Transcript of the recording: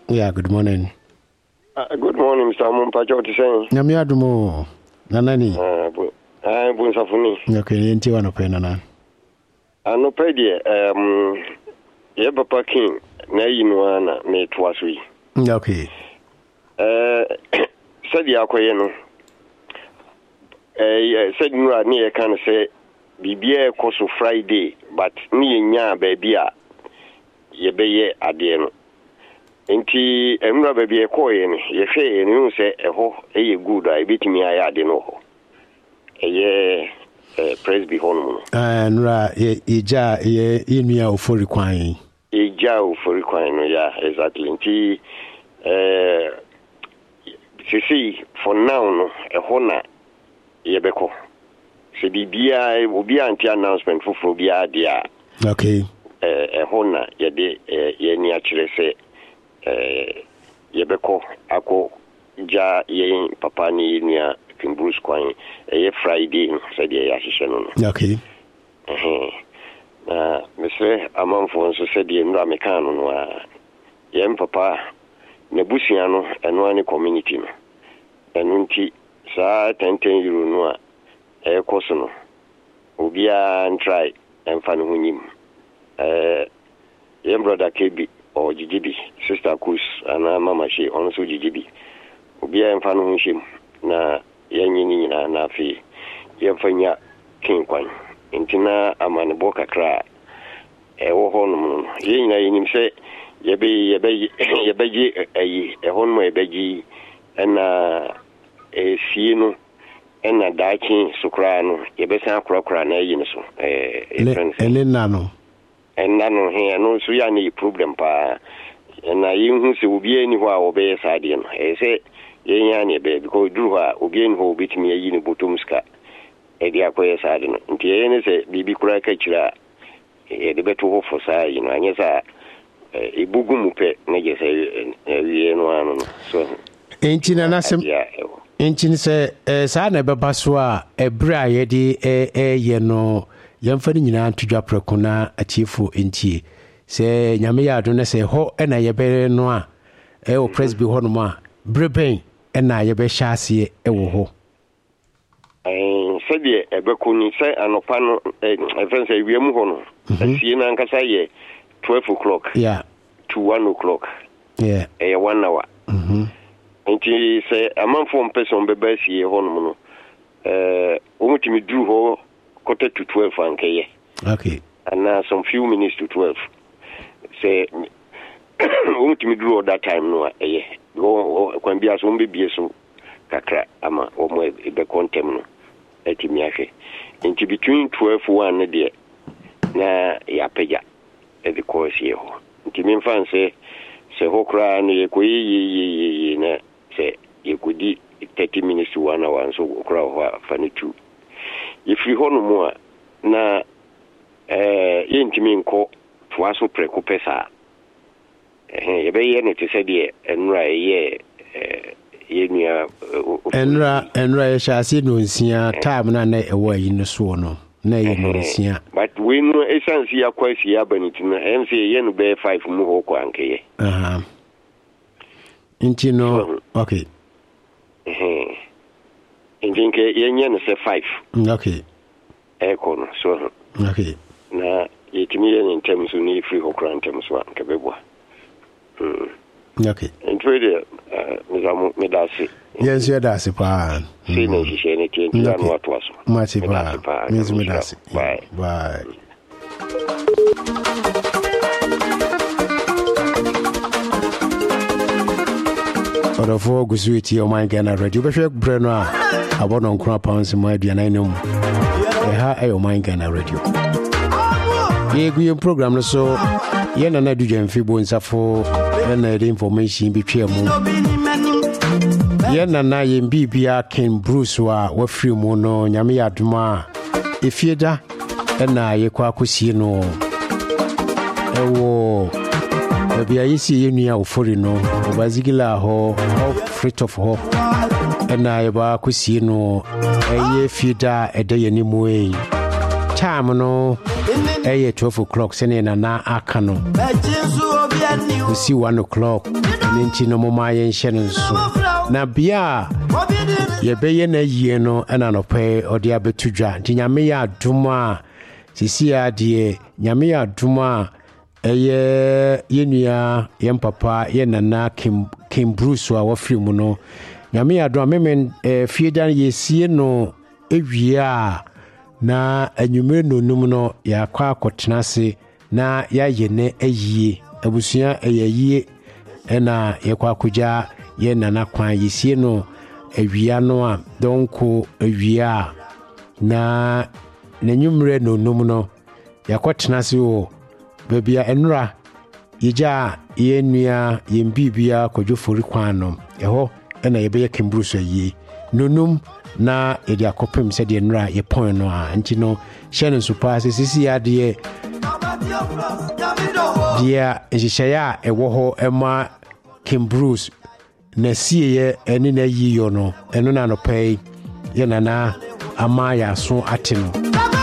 Yeah, good morning. Good morning, Mr. Mumpacho. What you saying? Namiadumo. Nanani. Bunsafuni. Okay, yenti wano pe nana. Ano pe die ye papa king na yinwa na me twasui. Okay. Said yakoye no. Said nura ni e kan say bibia koso Friday but ni nya baby a ye beye ade no. Nti emra baby e koye ni ye hwe ni hu say eho eye good a ebetimi aye ade no ho. Presby Honum. Nura ija ye inua ofori kwan. Ija ofori kwan no, yeah, exactly. Nti see for now no ehona yebeko. Se bibia obi anti announcement for bia dia. Okay. Ehona yede ye ni akire se yebeko ako ja ye papa ni nua King Bruce Kwan Friday said ya hihye okay Mr. Amanfo so said ye nra mekano no ye papa na busia no eno ani community no eno nti saa 10 euro no a koso no obia try emfa no hunyim ye brother KB or Gigibi sister Kus ana mama she onso Gigibi obia emfa no hunshim na yanyini na afi yefanya King Kwan intina amane boka kra wo honum yina yinim se yebeji ayi honum yebeji na sieno na dachi sukra no yebesa akra na yin so nano he no so ya ni problem pa na yin se obi ani ho a obe sade no se yenya ne be because duha obi en ho bitimi ayi ne botomska edi akoye sade no nti yene se bibi kura ka kira de beto ho for sai no anyesa ibugu mupe ne je se ye no anu no so entina na sem entin se sa na beba so a ebra ye di ye no yemfa ni nyina antudwa preko na atiefo entie se nyame ya do na se ho na ye be no a o Presby ho no ma breben na ye be hyase wo ho said ye ebekuni say anopa no friends say wiemu ho no asie na nkasa ye 12 o'clock yeah to 1 o'clock yeah 1 hour nti say amanfo person be ba sie ho no no omutimi dru ho quarter to 12 ankeye okay and some few minutes to 12 say omutimi dru that time no go kwan bia so mbebie so kakra ama omo ebe kontem no etimi ahwe nti between 12 and there na ya peja e the course ye ho nti me fan se hokra no ye koyi na se ye kodi 30 minutes to 1 hour so okra ho fanitu if you hono mo na ye ntimi nko to aso preko pesa ye be ye ne te se de enra ye yenia enra ye shase no nsia time na ewa yi no so no na ye no nsia but we no essence ya kwasi ya banitina MC ye no be 5 mu ho kwa nkeye inti no okay injinke yenye no se 5 okay kono so okay na yetimi ye ntem so ni free ho kra ntem so anke bebwa okay intrede mizamu medasi yes you dasi pa sino hishene tienti ya watu waso machi pa mizu medasi bye bye Orofo gusuiti o man Ghana radio be hwe breno a abono nkura pounds ma aduana nam ha ayo man Ghana radio ye guye program no so ye na dudwa mfibo nsafo na the information bi twa mu ye na ye bibia King Bruce wa free mu no nyame ya adoma efieda na ye kwa akosie no ewo bia yisi ye nua ofori no obazigila ho free of ho na ye ba akosie no eye fieda ede ye ni mu time no ɛyɛ 12 o'clock sɛne nana aka no osi 1 o'clock ne nti no moma yɛnhyɛ no nso na bia yɛbɛyɛ na yie no ɛna nɔpɛ ɔde abɛto dwa nti nyame yɛ adom a sisi adeɛ nyame yɛ adom a ɛyɛ yɛnua yɛn papa yɛ nana Kim Bruce a wɔfiri mu no nyame yɛ adom a memen fie dan yɛsie no ewie a na anwumere nonum no yɛakɔ akɔtena ase na yɛayɛ ne ayie abusua ɛyɛ ɛna yɛkɔ akɔgya yɛ nana kwan yɛsie no awia no a donko awia na n'anwumere nonum no yɛakɔtena ase wɔ baabi a ɛnora yɛgya yɛnnua yɛn bibia kɔdwofori kwan no ɛhɔ ɛna yɛbɛyɛ Kim Bruce ayie nonum na yɛde akɔpem sɛ deɛ nnora yɛpɔn no a nti no hyɛ no nso paa sɛ sisi adeɛ deɛ nhyehyɛeɛ a ɛwɔ hɔ ɛma Kim Bruce na sieɛ ɛne na yiyɔ no ɛno na nɔpɛ yɛ nana ama yɛ aso ate no